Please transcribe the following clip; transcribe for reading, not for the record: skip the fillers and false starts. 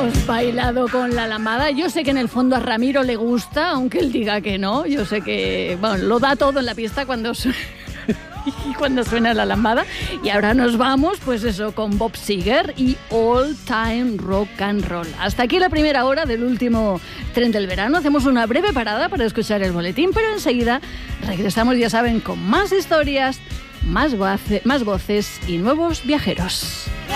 hemos bailado con la lambada. Yo sé que en el fondo a Ramiro le gusta, aunque él diga que no. Yo sé que, bueno, lo da todo en la pista cuando suena la lambada. Y ahora nos vamos, pues eso, con Bob Seger y All Time Rock and Roll. Hasta aquí la primera hora del último tren del verano. Hacemos una breve parada para escuchar el boletín, pero enseguida regresamos, ya saben, con más historias, más voces y nuevos viajeros.